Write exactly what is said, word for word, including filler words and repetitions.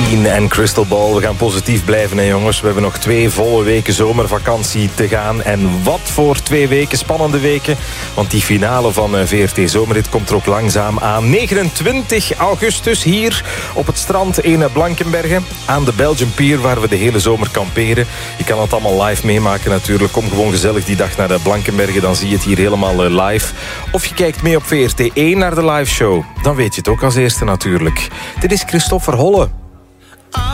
Dean en Crystal Ball. We gaan positief blijven, hè jongens. We hebben nog twee volle weken zomervakantie te gaan. En wat voor twee weken, spannende weken. Want die finale van V R T Zomerrit komt er ook langzaam aan. negenentwintig augustus hier op het strand in Blankenberge. Aan de Belgian Pier, waar we de hele zomer kamperen. Je kan het allemaal live meemaken natuurlijk. Kom gewoon gezellig die dag naar de Blankenberge. Dan zie je het hier helemaal live. Of je kijkt mee op V R T één naar de live show. Dan weet je het ook als eerste natuurlijk. Dit is Christophe Verholle.